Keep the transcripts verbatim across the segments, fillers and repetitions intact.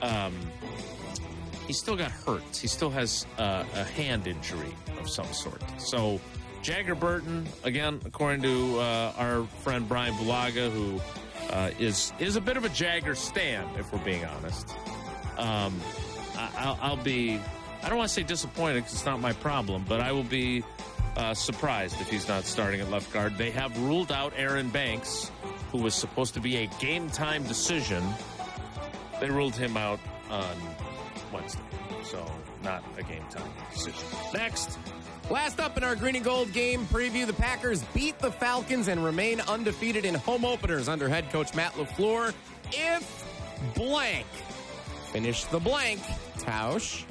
um, he still got hurt. He still has uh, a hand injury of some sort. So Jagger Burton, again, according to uh, our friend Brian Bulaga, who uh, is is a bit of a Jagger stan, if we're being honest. Um, I, I'll, I'll be, I don't want to say disappointed because it's not my problem, but I will be uh, surprised if he's not starting at left guard. They have ruled out Aaron Banks, who was supposed to be a game-time decision. They ruled him out on Wednesday, so not a game-time decision. Next. Last up in our green and gold game preview, the Packers beat the Falcons and remain undefeated in home openers under head coach Matt LaFleur. If blank, finish the blank, Tausch.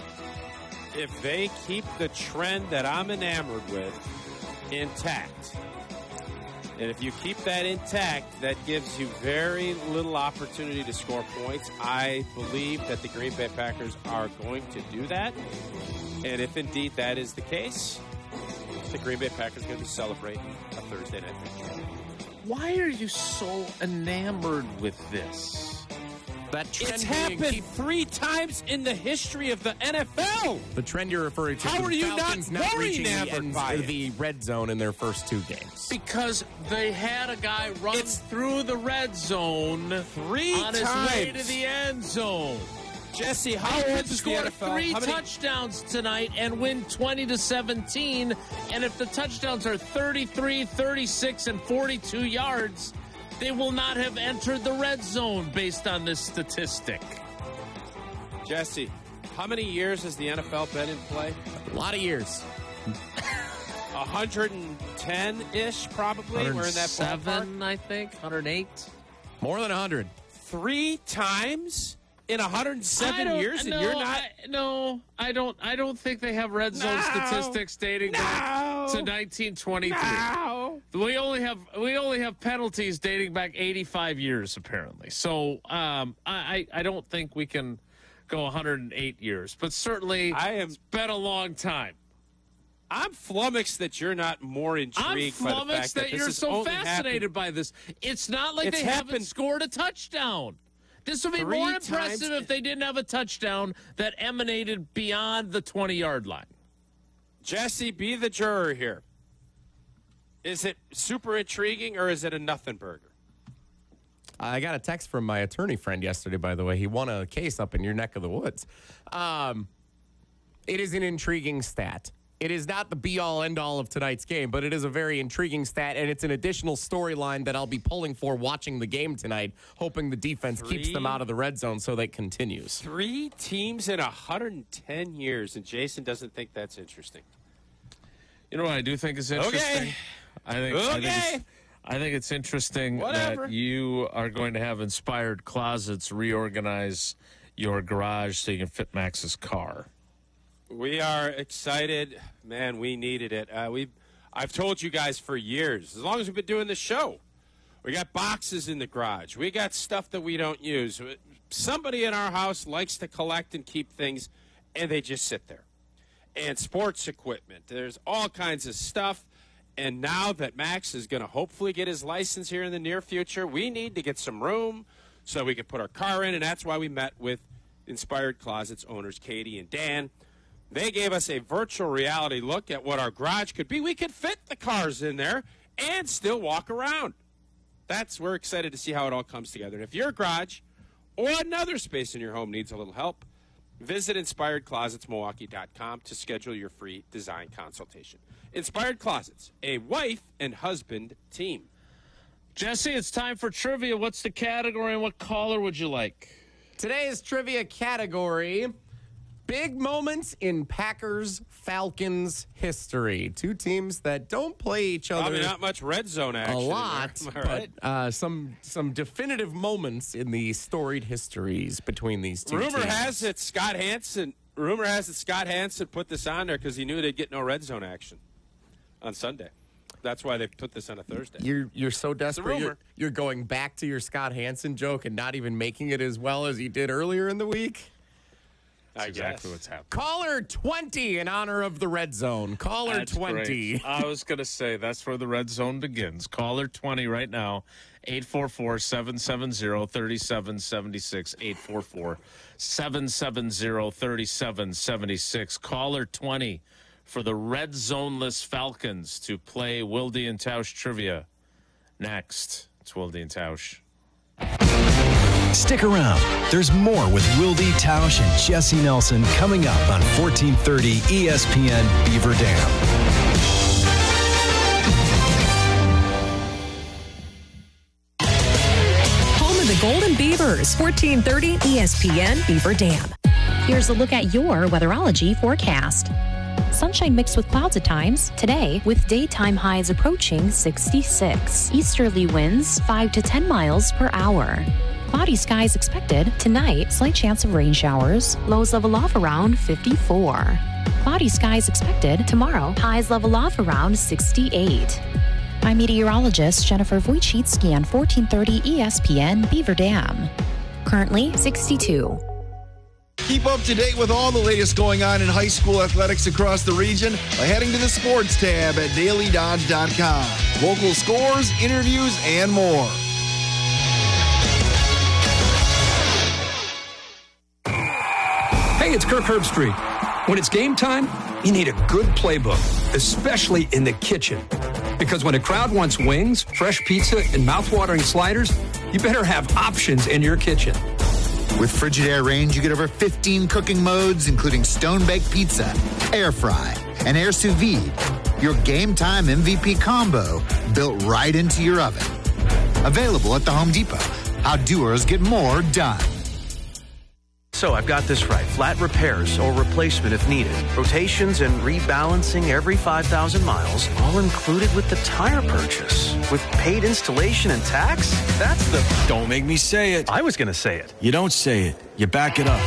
If they keep the trend that I'm enamored with intact, and if you keep that intact, that gives you very little opportunity to score points. I believe that the Green Bay Packers are going to do that. And if indeed that is the case, the Green Bay Packers are going to celebrate a Thursday night victory. Why are you so enamored with this? That trend It's being happened keep- three times in the history of the N F L. The trend you're referring to. How the are you not Falcons not, more reaching the, enamored ends, by or it? the red zone in their first two games? Because they had a guy run It's- through the red zone Three on his way to times. the end zone. Jesse, how They old could is the score N F L? three How many- touchdowns tonight and win twenty to seventeen. And if the touchdowns are thirty-three, thirty-six, and forty-two yards, they will not have entered the red zone based on this statistic. Jesse, how many years has the N F L been in play? A lot of years. one hundred ten-ish, probably. We're in that ballpark. Seven, I think, one hundred eight. More than one hundred. Three times in one hundred I seven don't- years, and no, you're not. I, no, I don't. I don't think they have red zone No. statistics dating back No. to nineteen twenty-three. No. We only have we only have penalties dating back eighty-five years, apparently. So um, I I don't think we can go one hundred eight years, but certainly I am- it's been a long time. I'm flummoxed that you're not more I'm intrigued by the flummoxed fact that, that, this you're has so only fascinated happened- by this. It's not like It's they haven't happened scored a touchdown. This would be three more times- impressive if they didn't have a touchdown that emanated beyond the twenty-yard line. Jesse, be the juror here. Is it super intriguing or is it a nothing burger? I got a text from my attorney friend yesterday, by the way. He won a case up in your neck of the woods. Um, it is an intriguing stat. It is not the be-all, end-all of tonight's game, but it is a very intriguing stat, and it's an additional storyline that I'll be pulling for watching the game tonight, hoping the defense keeps Three- them out of the red zone so that continues. Three teams in one hundred ten years, and Jason doesn't think that's interesting. You know what I do think is interesting? Okay. I think, I think Okay. it's, I think it's interesting Whatever. that you are going to have Inspired Closets reorganize your garage so you can fit Max's car. We are excited. Man, we needed it. Uh, we, I've told you guys for years, as long as we've been doing this show, we got boxes in the garage. We got stuff that we don't use. Somebody in our house likes to collect and keep things, and they just sit there. And sports equipment. There's all kinds of stuff. And now that Max is going to hopefully get his license here in the near future, we need to get some room so we can put our car in. And that's why we met with Inspired Closets owners Katie and Dan. They gave us a virtual reality look at what our garage could be. We could fit the cars in there and still walk around. That's we're excited to see how it all comes together. And if your garage or another space in your home needs a little help, visit inspired closets milwaukee dot com to schedule your free design consultation. Inspired Closets, a wife and husband team. Jesse, it's time for trivia. What's the category and what caller would you like? Today's trivia category, big moments in Packers-Falcons history. Two teams that don't play each other Probably not much red zone action. a in there. lot, Am I but right? uh, some some definitive moments in the storied histories between these two Rumor teams. has it Scott Hansen. Rumor has it Scott Hansen put this on there because he knew they'd get no red zone action on Sunday. That's why they put this on a Thursday. You're you're so desperate. You're, rumor. you're going back to your Scott Hansen joke and not even making it as well as you did earlier in the week. That's I exactly guess. what's happening. Caller twenty in honor of the Red Zone. Caller That's twenty. great. I was going to say that's where the red zone begins. Caller twenty right now, eight four four, seven seven zero, three seven seven six, eight four four, seven seven zero, three seven seven six. Caller twenty for the red zoneless Falcons to play Wilde and Tausch trivia. Next, it's Wilde and Tausch. Stick around. There's more with Wilde Tausch and Jesse Nelson coming up on fourteen thirty E S P N Beaver Dam. Home of the Golden Beavers, fourteen thirty E S P N Beaver Dam. Here's a look at your weatherology forecast. Sunshine mixed with clouds at times today, with daytime highs approaching sixty-six. Easterly winds five to ten miles per hour. Cloudy skies expected tonight, slight chance of rain showers. Lows level off around fifty-four. Cloudy skies expected tomorrow, highs level off around sixty-eight. I'm meteorologist Jennifer Wojcicki on fourteen thirty E S P N Beaver Dam. Currently sixty-two. Keep up to date with all the latest going on in high school athletics across the region by heading to the sports tab at daily dodge dot com. Local scores, interviews, and more. Hey, it's Kirk Herbstreit. When it's game time, you need a good playbook, especially in the kitchen. Because when a crowd wants wings, fresh pizza, and mouthwatering sliders, you better have options in your kitchen. With Frigidaire range, you get over fifteen cooking modes, including stone-baked pizza, air fry, and air sous vide. Your game time M V P combo built right into your oven. Available at the Home Depot. How doers get more done. So I've got this right. Flat repairs or replacement if needed. Rotations and rebalancing every five thousand miles, all included with the tire purchase. With paid installation and tax? That's the... Don't make me say it. I was going to say it. You don't say it. You back it up.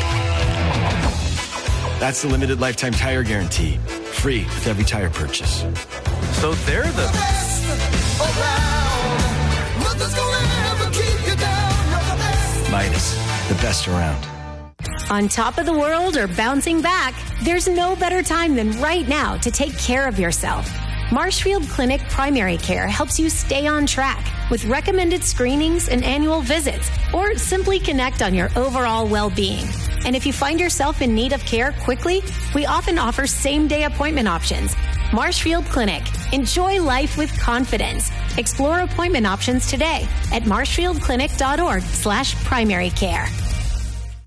That's the limited lifetime tire guarantee. Free with every tire purchase. So they're the... the best around. Nothing's gonna ever keep you down. You're the best. Midas, the best around. On top of the world or bouncing back, there's no better time than right now to take care of yourself. Marshfield Clinic Primary Care helps you stay on track with recommended screenings and annual visits, or simply connect on your overall well-being. And if you find yourself in need of care quickly, we often offer same-day appointment options. Marshfield Clinic. Enjoy life with confidence. Explore appointment options today at marshfieldclinic dot org slash primary care.